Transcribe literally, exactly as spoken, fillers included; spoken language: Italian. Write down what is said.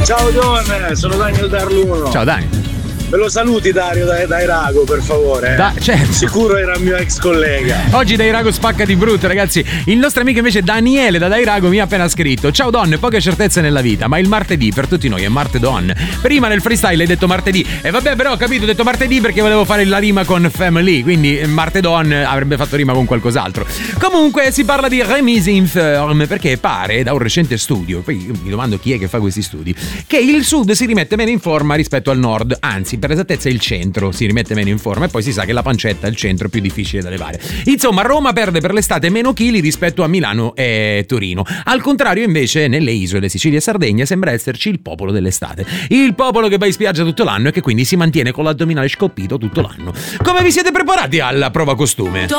Ciao Don, sono Daniel Darluno. Ciao Dani. Me lo saluti Dario da, da Irago per favore. Da, certo. Sicuro era il mio ex collega. Oggi da Irago spacca di brutto, ragazzi. Il nostro amico invece Daniele da Irago mi ha appena scritto: ciao donne, poche certezze nella vita, ma il martedì per tutti noi è Martedon. Prima nel freestyle hai detto martedì. E vabbè, però ho capito, ho detto martedì perché volevo fare la rima con Family, quindi Martedon avrebbe fatto rima con qualcos'altro. Comunque si parla di remise in forme perché pare da un recente studio, poi io mi domando chi è che fa questi studi, che il sud si rimette meno in forma rispetto al nord, anzi per esattezza il centro si rimette meno in forma, e poi si sa che la pancetta è il centro più difficile da levare. Insomma, Roma perde per l'estate meno chili rispetto a Milano e Torino. Al contrario invece nelle isole Sicilia e Sardegna sembra esserci il popolo dell'estate, il popolo che va in spiaggia tutto l'anno e che quindi si mantiene con l'addominale scoppito tutto l'anno. Come vi siete preparati alla prova costume?